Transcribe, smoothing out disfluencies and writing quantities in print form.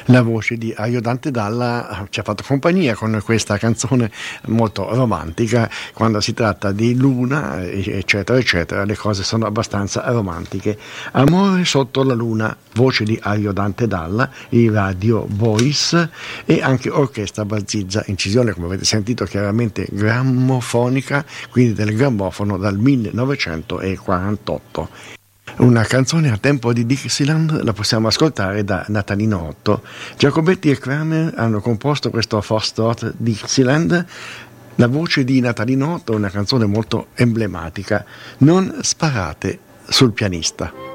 La voce di Ario Dante Dalla ci ha fatto compagnia con questa canzone molto romantica. Quando si tratta di luna, eccetera, eccetera, le cose sono abbastanza romantiche. Amore sotto la luna, voce di Ario Dante Dalla, i Radio Voice e anche Orchestra Barzizza, incisione, come avete sentito, chiaramente grammofonica, quindi del grammofono dal 1948. Una canzone a tempo di Dixieland la possiamo ascoltare da Natalino Otto. Giacobetti e Kramer hanno composto questo Foxtrot Dixieland. La voce di Natalino Otto è una canzone molto emblematica. Non sparate sul pianista.